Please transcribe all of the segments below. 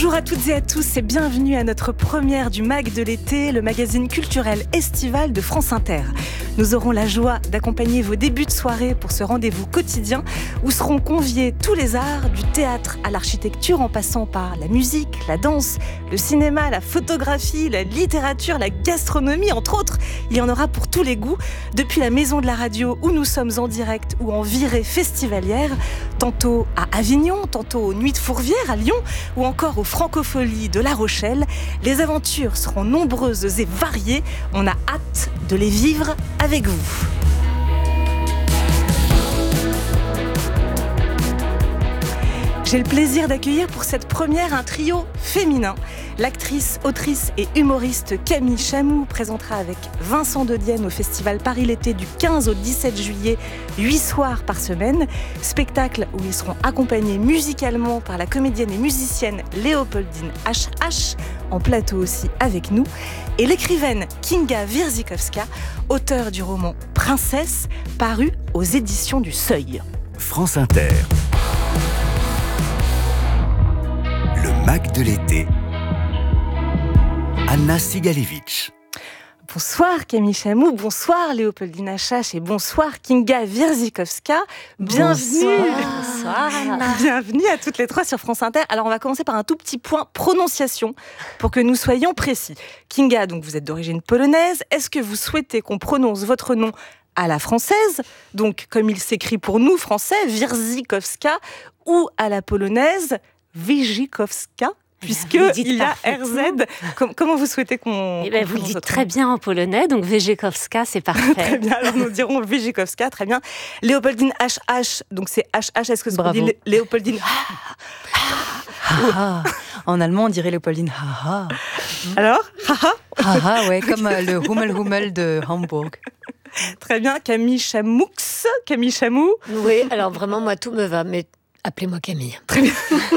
Bonjour à toutes et à tous et bienvenue à notre première du MAG de l'été, le magazine culturel estival de France Inter. Nous aurons la joie d'accompagner vos débuts de soirée pour ce rendez-vous quotidien où seront conviés tous les arts, du théâtre à l'architecture en passant par la musique, la danse, le cinéma, la photographie, la littérature, la gastronomie, entre autres. Il y en aura pour tous les goûts, depuis la maison de la radio où nous sommes en direct ou en virée festivalière, tantôt à Avignon, tantôt aux Nuits de Fourvière à Lyon ou encore aux Francopholies de La Rochelle. Les aventures seront nombreuses et variées. On a hâte de les vivre avec vous. J'ai le plaisir d'accueillir pour cette première un trio féminin. L'actrice, autrice et humoriste Camille Chamou présentera avec Vincent de Dienne au Festival Paris l'été du 15 au 17 juillet, 8 soirs par semaine. Spectacle où ils seront accompagnés musicalement par la comédienne et musicienne Léopoldine HH, en plateau aussi avec nous, et l'écrivaine Kinga Wierzykowska, auteure du roman Princesse, paru aux éditions du Seuil. France Inter. Le MAG de l'été. Anna Sigalevitch. Bonsoir Camille Chamou, bonsoir Léopoldine HH et bonsoir Kinga Wierzykowska. Bienvenue. Bonsoir Anna. Bienvenue à toutes les trois sur France Inter. Alors on va commencer par un tout petit point prononciation pour que nous soyons précis. Kinga, donc vous êtes d'origine polonaise. Est-ce que vous souhaitez qu'on prononce votre nom à la française, donc comme il s'écrit pour nous français, Wierzykowska, ou à la polonaise, Wierzykowska, puisqu'il y a RZ. Comment vous souhaitez qu'on... Vous le dites très bien en polonais, donc Wierzykowska, c'est parfait. Très bien, alors nous dirons Wierzykowska, très bien. Léopoldine HH, donc c'est HH, est-ce que c'est Bravo. Léopoldine En allemand, on dirait Léopoldine haha. Alors haha. Haha, ouais, comme le Hummel de Hambourg. Très bien, Camille Chamoux. Camille Chamou. Oui, alors vraiment, moi, tout me va, mais appelez-moi Camille. Très bien.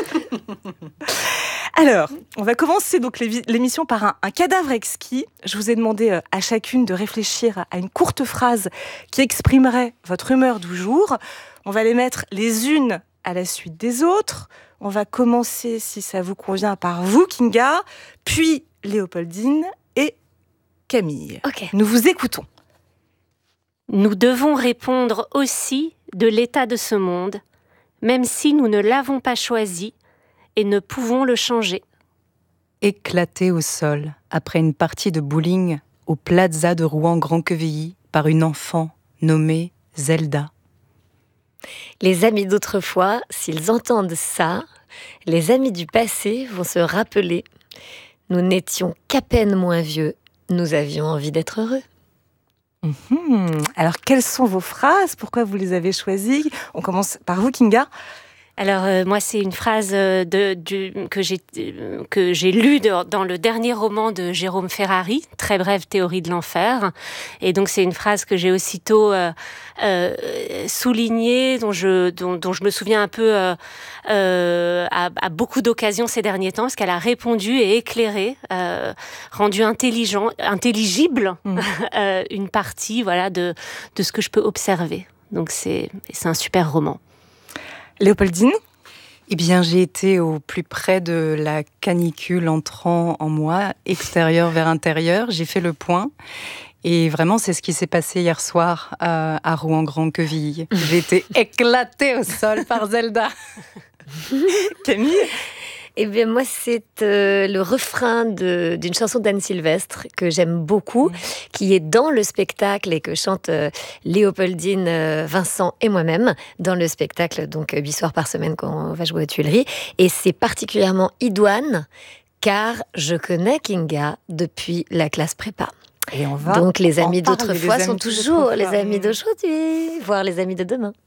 Alors, on va commencer donc l'émission par un cadavre exquis. Je vous ai demandé à chacune de réfléchir à une courte phrase qui exprimerait votre humeur du jour. On va les mettre les unes à la suite des autres. On va commencer, si ça vous convient, par vous, Kinga, puis Léopoldine et Camille. Ok. Nous vous écoutons. Nous devons répondre aussi de l'état de ce monde, même si nous ne l'avons pas choisi et ne pouvons le changer. Éclaté au sol après une partie de bowling au Plaza de Rouen-Grand-Quevilly par une enfant nommée Zelda. Les amis d'autrefois, s'ils entendent ça, les amis du passé vont se rappeler. Nous n'étions qu'à peine moins vieux, nous avions envie d'être heureux. Alors, quelles sont vos phrases ? Pourquoi vous les avez choisies ? On commence par vous, Kinga. Alors, moi, c'est une phrase que j'ai lue dans le dernier roman de Jérôme Ferrari, Très brève théorie de l'enfer. Et donc, c'est une phrase que j'ai aussitôt soulignée, dont je me souviens un peu à beaucoup d'occasions ces derniers temps, parce qu'elle a répondu et éclairé, rendu intelligible une partie, voilà, de ce que je peux observer. Donc, c'est un super roman. Léopoldine ? Eh bien, j'ai été au plus près de la canicule entrant en moi, extérieur vers intérieur. J'ai fait le point. Et vraiment, c'est ce qui s'est passé hier soir à Rouen-Grand-Quevilly. J'ai été éclatée au sol par Zelda. Camille ? Eh bien, moi, c'est le refrain d'une chanson d'Anne Sylvestre que j'aime beaucoup, qui est dans le spectacle et que chante Léopoldine, Vincent et moi-même dans le spectacle, donc 8 soirs par semaine qu'on va jouer aux Tuileries. Et c'est particulièrement idoine, car je connais Kinga depuis la classe prépa. Et on va donc les amis en parler, d'autrefois les sont amis toujours les d'autrefois. amis d'aujourd'hui, voire les amis de demain.